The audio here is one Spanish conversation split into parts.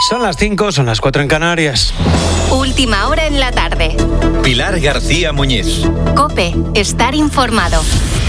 Son las 5, son las 4 en Canarias. Última hora en la tarde. Pilar García Muñiz. COPE, estar informado.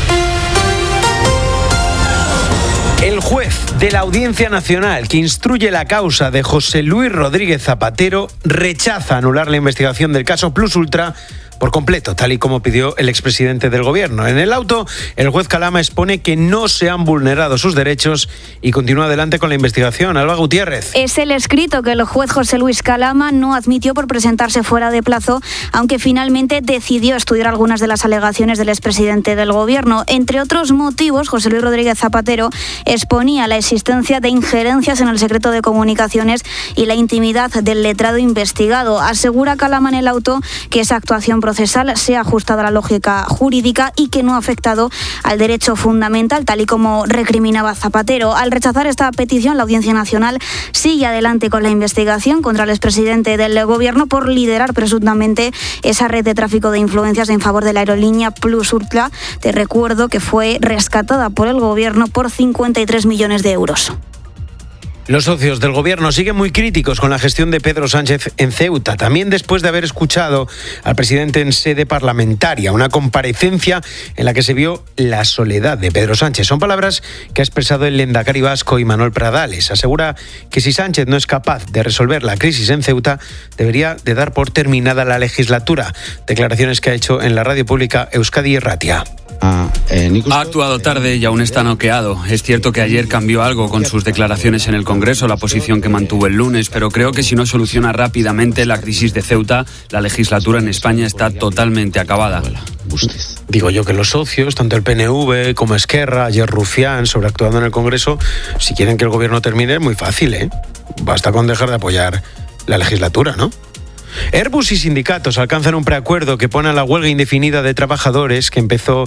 El juez de la Audiencia Nacional que instruye la causa de José Luis Rodríguez Zapatero rechaza anular la investigación del caso Plus Ultra por completo, tal y como pidió el expresidente del Gobierno. En el auto, el juez Calama expone que no se han vulnerado sus derechos y continúa adelante con la investigación. Alba Gutiérrez. Es el escrito que el juez José Luis Calama no admitió por presentarse fuera de plazo, aunque finalmente decidió estudiar algunas de las alegaciones del expresidente del Gobierno. Entre otros motivos, José Luis Rodríguez Zapatero exponía la existencia de injerencias en el secreto de comunicaciones y la intimidad del letrado investigado. Asegura Calama en el auto que esa actuación procesal se ha ajustado a la lógica jurídica y que no ha afectado al derecho fundamental, tal y como recriminaba Zapatero. Al rechazar esta petición, la Audiencia Nacional sigue adelante con la investigación contra el expresidente del Gobierno por liderar presuntamente esa red de tráfico de influencias en favor de la aerolínea Plus Ultra. Te recuerdo que fue rescatada por el Gobierno por 53 millones de euros. Los socios del Gobierno siguen muy críticos con la gestión de Pedro Sánchez en Ceuta, también después de haber escuchado al presidente en sede parlamentaria, una comparecencia en la que se vio la soledad de Pedro Sánchez. Son palabras que ha expresado el lehendakari vasco Imanol Pradales. Asegura que si Sánchez no es capaz de resolver la crisis en Ceuta, debería de dar por terminada la legislatura. Declaraciones que ha hecho en la radio pública Euskadi Irratia. Ha actuado tarde y aún está noqueado. Es cierto que ayer cambió algo con sus declaraciones en el Congreso, la posición que mantuvo el lunes, pero creo que si no soluciona rápidamente la crisis de Ceuta, la legislatura en España está totalmente acabada. Digo yo que los socios, tanto el PNV como Esquerra, ayer Rufián, sobreactuando en el Congreso, si quieren que el Gobierno termine, es muy fácil, ¿eh? Basta con dejar de apoyar la legislatura, ¿no? Airbus y sindicatos alcanzan un preacuerdo que pone fin a la huelga indefinida de trabajadores que empezó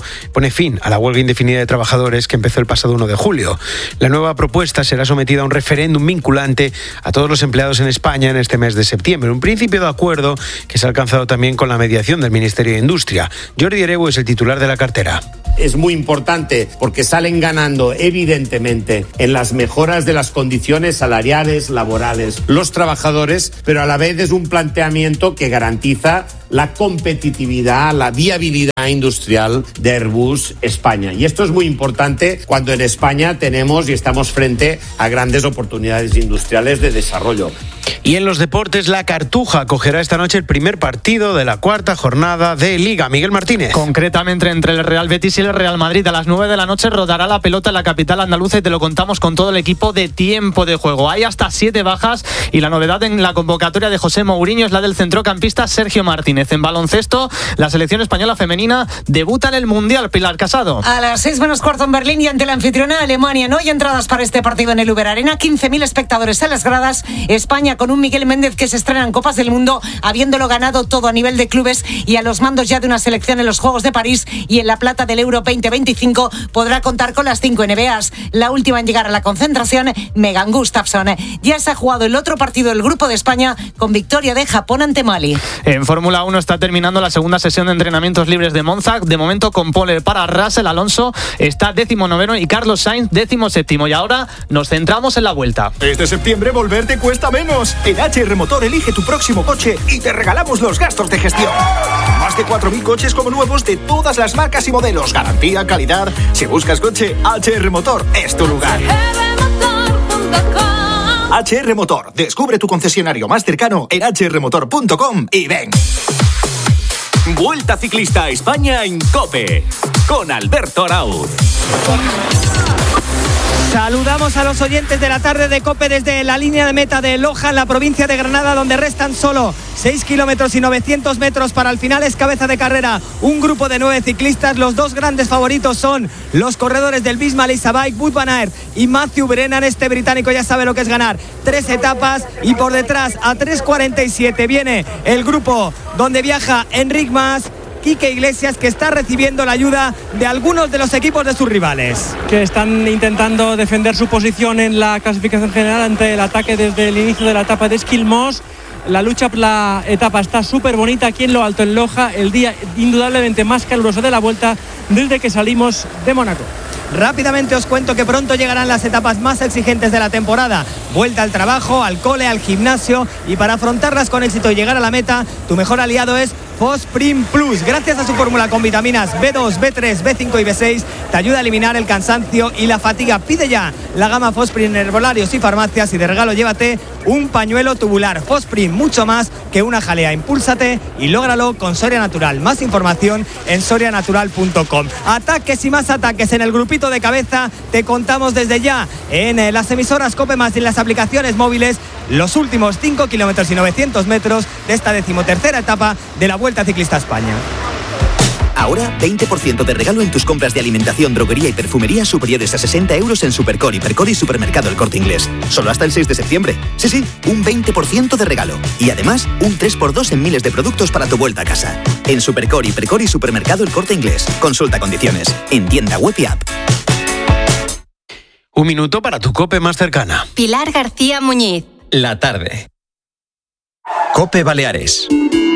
el pasado 1 de julio. La nueva propuesta será sometida a un referéndum vinculante a todos los empleados en España en este mes de septiembre. Un principio de acuerdo que se ha alcanzado también con la mediación del Ministerio de Industria. Jordi Hereu es el titular de la cartera. Es muy importante porque salen ganando evidentemente en las mejoras de las condiciones salariales, laborales, los trabajadores, pero a la vez es un planteamiento que garantiza la competitividad, la viabilidad industrial de Airbus España. Y esto es muy importante cuando en España tenemos y estamos frente a grandes oportunidades industriales de desarrollo. Y en los deportes, la Cartuja acogerá esta noche el primer partido de la cuarta jornada de Liga. Miguel Martínez. Concretamente entre el Real Betis y el Real Madrid. A las 9 de la noche rodará la pelota en la capital andaluza y te lo contamos con todo el equipo de tiempo de juego. Hay hasta 7 bajas y la novedad en la convocatoria de José Mourinho es la del centrocampista Sergio Martínez. En baloncesto, la selección española femenina debuta en el Mundial. Pilar Casado. A las 6 menos cuarto en Berlín y ante la anfitriona Alemania. No hay entradas para este partido en el Uber Arena. 15.000 espectadores en las gradas. España con un Miguel Méndez que se estrena en Copas del Mundo, habiéndolo ganado todo a nivel de clubes y a los mandos ya de una selección en los Juegos de París y en la plata del Euro 2025 podrá contar con las 5 NBAs. La última en llegar a la concentración, Megan Gustafsson. Ya se ha jugado el otro partido del Grupo de España con victoria de Japón ante Mali. En Fórmula 1 está terminando la segunda sesión de entrenamientos libres de Monza. De momento con pole para Russell. Alonso está 19º y Carlos Sainz 17º. Y ahora nos centramos en la vuelta. Este septiembre volver te cuesta menos. En HR Motor elige tu próximo coche y te regalamos los gastos de gestión. Más de 4.000 coches como nuevos de todas las marcas y modelos. Garantía, calidad. Si buscas coche, HR Motor es tu lugar. HR Motor. Descubre tu concesionario más cercano en hrmotor.com y ven. Vuelta Ciclista a España en COPE con Alberto Arauz. Saludamos a los oyentes de la tarde de COPE desde la línea de meta de Loja, en la provincia de Granada, donde restan solo 6 kilómetros y 900 metros para el final. Es cabeza de carrera un grupo de 9 ciclistas. Los dos grandes favoritos son los corredores del Visma Lease Bike, Wout van Aert y Matthew Brennan. Este británico ya sabe lo que es ganar 3 etapas y por detrás a 3:47 viene el grupo donde viaja Enric Mas, Quique Iglesias, que está recibiendo la ayuda de algunos de los equipos de sus rivales, que están intentando defender su posición en la clasificación general ante el ataque desde el inicio de la etapa de Esquilmos. La lucha por la etapa está súper bonita aquí en lo alto, en Loja, el día indudablemente más caluroso de la vuelta desde que salimos de Mónaco. Rápidamente os cuento que pronto llegarán las etapas más exigentes de la temporada. Vuelta al trabajo, al cole, al gimnasio, y para afrontarlas con éxito y llegar a la meta, tu mejor aliado es Fosprin Plus. Gracias a su fórmula con vitaminas B2, B3, B5 y B6, te ayuda a eliminar el cansancio y la fatiga. Pide ya la gama Fosprin en herbolarios y farmacias, y de regalo llévate un pañuelo tubular. Fosprin, mucho más que una jalea. Impúlsate y lógralo con Soria Natural. Más información en sorianatural.com. Ataques y más ataques en el grupito de cabeza. Te contamos desde ya en las emisoras COPE Más y en las aplicaciones móviles los últimos 5 kilómetros y 900 metros de esta 13ª etapa de la Vuelta Ciclista a España. Ahora 20% de regalo en tus compras de alimentación, droguería y perfumería superiores a 60 euros en Supercor, Hipercor y Supermercado El Corte Inglés. Solo hasta el 6 de septiembre. Sí, un 20% de regalo. Y además, un 3x2 en miles de productos para tu vuelta a casa. En Supercor, Hipercor y Supermercado El Corte Inglés. Consulta condiciones. En tienda web y app. Un minuto para tu COPE más cercana. Pilar García Muñiz. La tarde. COPE Baleares.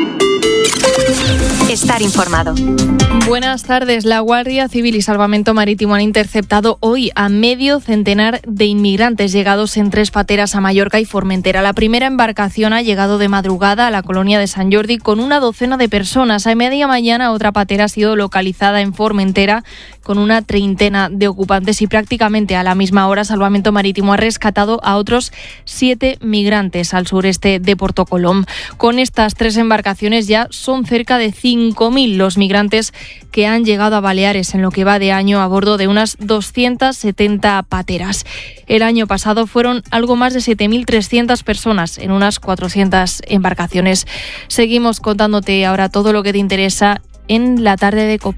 Estar informado. Buenas tardes. La Guardia Civil y Salvamento Marítimo han interceptado hoy a medio centenar de inmigrantes llegados en 3 pateras a Mallorca y Formentera. La primera embarcación ha llegado de madrugada a la colonia de Sant Jordi con una docena de personas. A media mañana otra patera ha sido localizada en Formentera con una treintena de ocupantes, y prácticamente a la misma hora Salvamento Marítimo ha rescatado a otros 7 migrantes al sureste de Porto Colom. Con estas 3 embarcaciones ya son cerca de 5.000 los migrantes que han llegado a Baleares en lo que va de año a bordo de unas 270 pateras. El año pasado fueron algo más de 7.300 personas en unas 400 embarcaciones. Seguimos contándote ahora todo lo que te interesa en la tarde de COPE.